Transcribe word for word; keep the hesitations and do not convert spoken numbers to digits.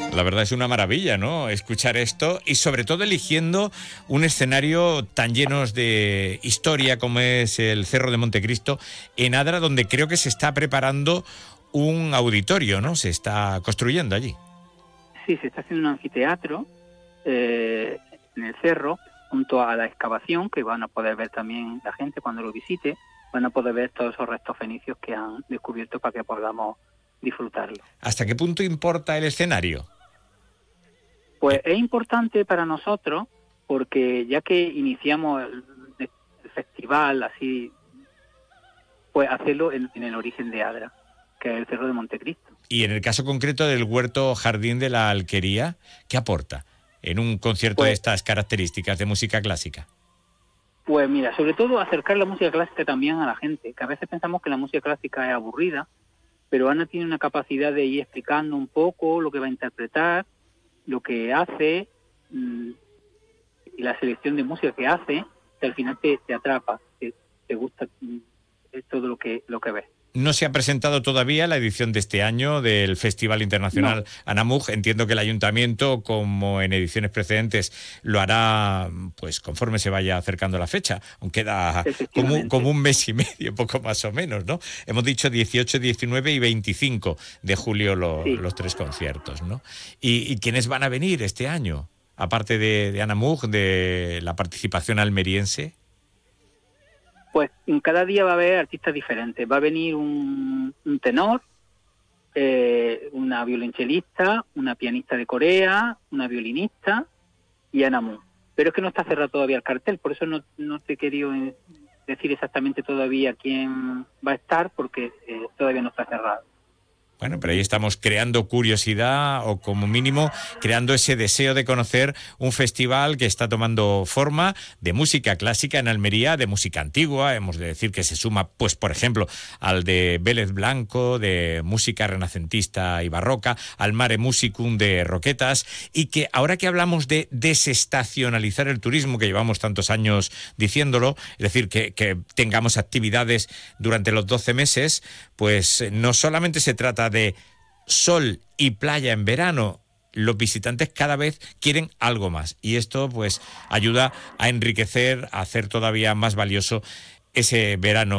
La verdad es una maravilla, ¿no? Escuchar esto y sobre todo eligiendo un escenario tan lleno de historia como es el Cerro de Montecristo en Adra, donde creo que se está preparando un auditorio, ¿no? Se está construyendo allí. Sí, se está haciendo un anfiteatro eh, en el cerro, junto a la excavación, que van a poder ver también la gente cuando lo visite, van a poder ver todos esos restos fenicios que han descubierto para que podamos disfrutarlo. ¿Hasta qué punto importa el escenario? Pues Eh. es importante para nosotros porque ya que iniciamos el, el festival así, pues hacerlo en, en el origen de Adra, que es el Cerro de Montecristo. Y en el caso concreto del Huerto Jardín de la Alquería, ¿qué aporta en un concierto pues, de estas características de música clásica? Pues mira, sobre todo acercar la música clásica también a la gente, que a veces pensamos que la música clásica es aburrida, pero Ana tiene una capacidad de ir explicando un poco lo que va a interpretar, lo que hace, mmm, y la selección de música que hace, que al final te, te atrapa, te, te gusta mmm, todo lo que, lo que ves. No se ha presentado todavía la edición de este año del Festival Internacional no. Anamuj. Entiendo que el Ayuntamiento, como en ediciones precedentes, lo hará pues conforme se vaya acercando la fecha. Aunque queda como, como un mes y medio, poco más o menos, ¿no? Hemos dicho dieciocho, diecinueve y veinticinco de julio lo, sí. los tres conciertos, ¿no? ¿Y, ¿Y quiénes van a venir este año? Aparte de, de Anamuj, de la participación almeriense. Pues cada día va a haber artistas diferentes. Va a venir un, un tenor, eh, una violonchelista, una pianista de Corea, una violinista y Anamuj. Pero es que no está cerrado todavía el cartel, por eso no, no te he querido decir exactamente todavía quién va a estar, porque eh, todavía no está cerrado. Bueno, pero ahí estamos creando curiosidad o como mínimo creando ese deseo de conocer un festival que está tomando forma de música clásica en Almería, de música antigua, hemos de decir que se suma, pues por ejemplo, al de Vélez Blanco, de música renacentista y barroca, al Mare Musicum de Roquetas, y que ahora que hablamos de desestacionalizar el turismo, que llevamos tantos años diciéndolo, es decir, que, que tengamos actividades durante los doce meses, pues no solamente se trata de sol y playa en verano, los visitantes cada vez quieren algo más y esto pues ayuda a enriquecer, a hacer todavía más valioso ese verano